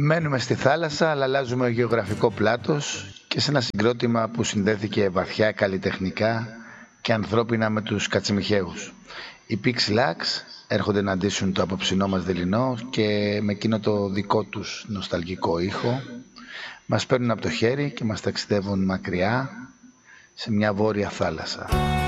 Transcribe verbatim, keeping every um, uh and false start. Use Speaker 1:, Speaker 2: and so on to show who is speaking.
Speaker 1: Μένουμε στη θάλασσα, αλλά αλλάζουμε γεωγραφικό πλάτος και σε ένα συγκρότημα που συνδέθηκε βαθιά καλλιτεχνικά και ανθρώπινα με τους Κατσιμιχαίους. Οι Pixelax έρχονται να ντύσουν το απόψινό μας δειλινό και με εκείνο το δικό τους νοσταλγικό ήχο μας παίρνουν από το χέρι και μας ταξιδεύουν μακριά σε μια βόρεια θάλασσα.